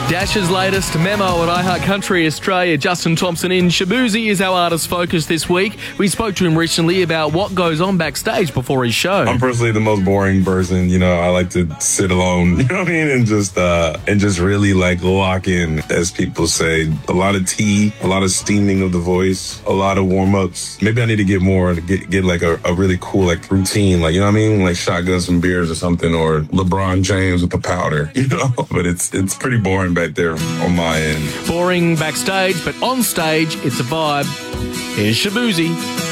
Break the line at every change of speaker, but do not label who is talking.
Dash's latest memo at iHeart Country Australia. Justin Thompson in. Shaboozey is our artist focus this week. We spoke to him recently about what goes on backstage before his show.
I'm personally the most boring person. I like to sit alone, you know what I mean? And just really like lock in, as people say. A lot of tea, a lot of steaming of the voice, a lot of warm-ups. Maybe I need to get more, get like a really cool like routine, like, you know what I mean? Like shotgun some beers or something, or LeBron James with the powder, But it's pretty boring back there on my end.
Boring backstage, but on stage, it's a vibe. Here's Shaboozey.